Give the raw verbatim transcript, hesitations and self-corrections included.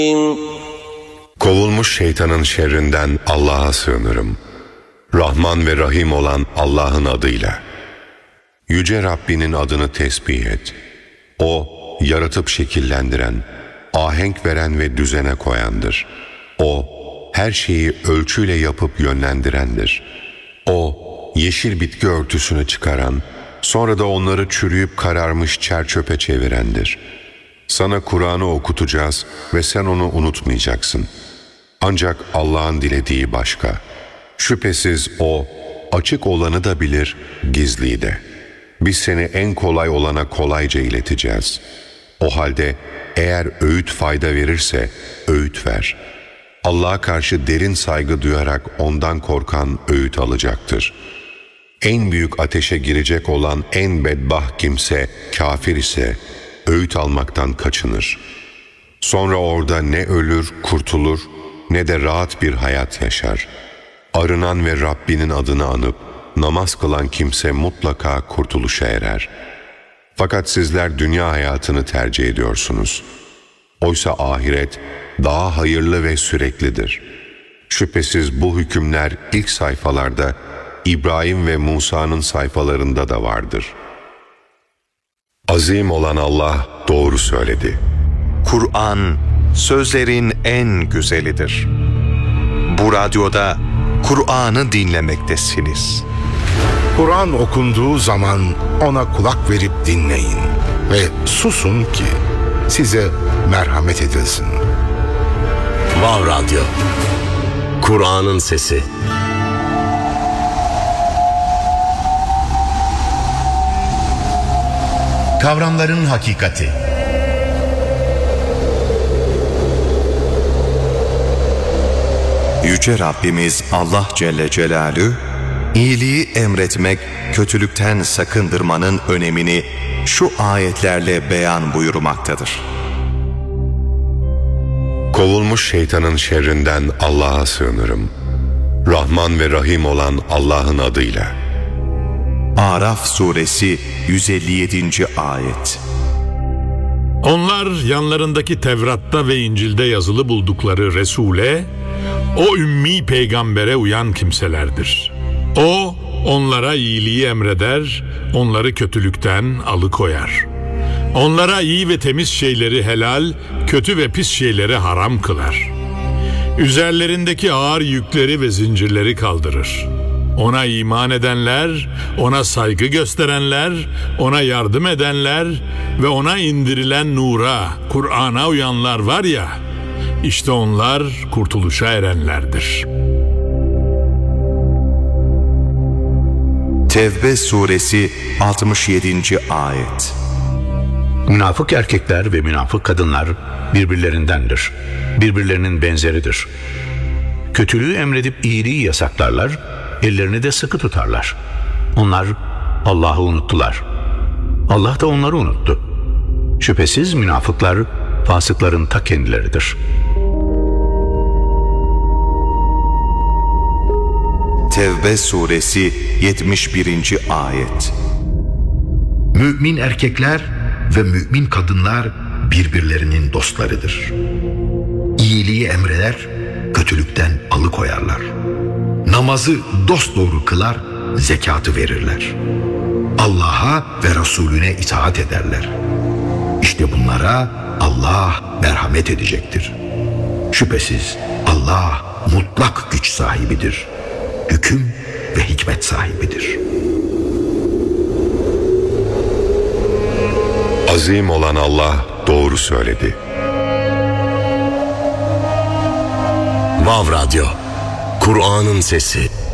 Kovulmuş şeytanın şerrinden Allah'a sığınırım. Rahman ve Rahim olan Allah'ın adıyla. Yüce Rabbinin adını tesbih et. O, yaratıp şekillendiren, ahenk veren ve düzene koyandır. O, her şeyi ölçüyle yapıp yönlendirendir. O, yeşil bitki örtüsünü çıkaran, sonra da onları çürüyüp kararmış çer çöpe çevirendir. Sana Kur'an'ı okutacağız ve sen onu unutmayacaksın. Ancak Allah'ın dilediği başka. Şüphesiz O, açık olanı da bilir, gizliyi de. Biz seni en kolay olana kolayca ileteceğiz. O halde eğer öğüt fayda verirse öğüt ver. Allah'a karşı derin saygı duyarak ondan korkan öğüt alacaktır. En büyük ateşe girecek olan en bedbaht kimse kafir ise öğüt almaktan kaçınır. Sonra orada ne ölür, kurtulur ne de rahat bir hayat yaşar. Arınan ve Rabbinin adını anıp namaz kılan kimse mutlaka kurtuluşa erer. Fakat sizler dünya hayatını tercih ediyorsunuz. Oysa ahiret daha hayırlı ve süreklidir. Şüphesiz bu hükümler ilk sayfalarda İbrahim ve Musa'nın sayfalarında da vardır. Azim olan Allah doğru söyledi. Kur'an sözlerin en güzelidir. Bu radyoda Kur'an'ı dinlemektesiniz. Kur'an okunduğu zaman ona kulak verip dinleyin ve susun ki size merhamet edilsin. Vav Radyo, Kur'an'ın sesi. Kavramların hakikati. Yüce Rabbimiz Allah Celle Celaluhu, iyiliği emretmek, kötülükten sakındırmanın önemini şu ayetlerle beyan buyurmaktadır. Kovulmuş şeytanın şerrinden Allah'a sığınırım. Rahman ve Rahim olan Allah'ın adıyla. Araf suresi yüz elli yedinci ayet. Onlar yanlarındaki Tevrat'ta ve İncil'de yazılı buldukları Resul'e, o ümmi peygambere uyan kimselerdir. O, onlara iyiliği emreder, onları kötülükten alıkoyar. Onlara iyi ve temiz şeyleri helal, kötü ve pis şeyleri haram kılar. Üzerlerindeki ağır yükleri ve zincirleri kaldırır. Ona iman edenler, ona saygı gösterenler, ona yardım edenler ve ona indirilen nura, Kur'an'a uyanlar var ya, işte onlar kurtuluşa erenlerdir. Tevbe suresi altmış yedinci ayet. Münafık erkekler ve münafık kadınlar birbirlerindendir. Birbirlerinin benzeridir. Kötülüğü emredip iyiliği yasaklarlar, ellerini de sıkı tutarlar. Onlar Allah'ı unuttular. Allah da onları unuttu. Şüphesiz münafıklar fasıkların ta kendileridir. Tevbe suresi yetmiş birinci ayet. Mümin erkekler ve mümin kadınlar birbirlerinin dostlarıdır. İyiliği emreder, kötülükten alıkoyarlar. Namazı dosdoğru kılar, zekatı verirler. Allah'a ve Resulüne itaat ederler. İşte bunlara Allah merhamet edecektir. Şüphesiz Allah mutlak güç sahibidir. Hüküm ve hikmet sahibidir. Azim olan Allah doğru söyledi. Vav Radyo, Kur'an'ın sesi.